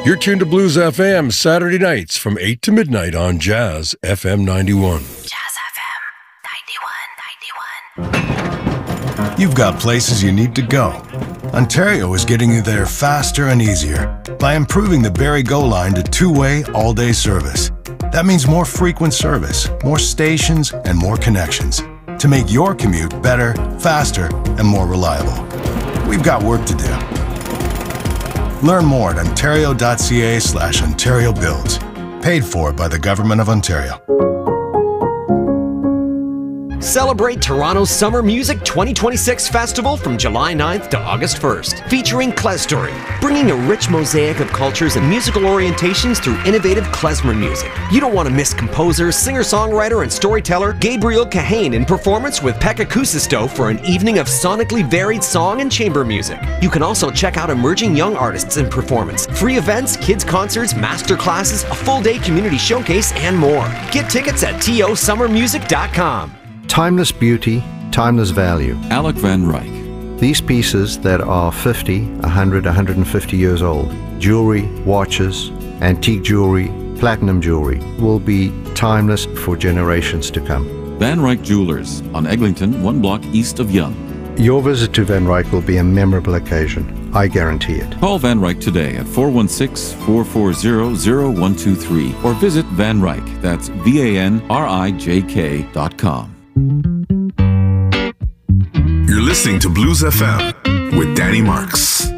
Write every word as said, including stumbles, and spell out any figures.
You're tuned to Blues F M Saturday nights from eight to midnight on Jazz F M ninety-one. Jazz F M ninety-one, ninety-one. You've got places you need to go. Ontario is getting you there faster and easier by improving the Barrie Go line to two-way, all-day service. That means more frequent service, more stations, and more connections to make your commute better, faster, and more reliable. We've got work to do. Learn more at ontario.ca slash Ontario Builds. Paid for by the Government of Ontario. Celebrate Toronto's Summer Music twenty twenty-six Festival from July ninth to August first, featuring Klezstory, bringing a rich mosaic of cultures and musical orientations through innovative klezmer music. You don't want to miss composer, singer-songwriter, and storyteller Gabriel Kahane in performance with Pekka Kuusisto for an evening of sonically varied song and chamber music. You can also check out emerging young artists in performance, free events, kids' concerts, master classes, a full-day community showcase, and more. Get tickets at T O summer music dot com. Timeless beauty, timeless value. Alec Van Ryck. These pieces that are fifty, one hundred, one hundred fifty years old, jewelry, watches, antique jewelry, platinum jewelry, will be timeless for generations to come. Van Ryck Jewelers on Eglinton, one block east of Yonge. Your visit to Van Ryck will be a memorable occasion. I guarantee it. Call Van Ryck today at four one six, four four zero, zero one two three or visit Van Ryck, that's V A N R I J K dot com. You're listening to Blues F M with Danny Marks.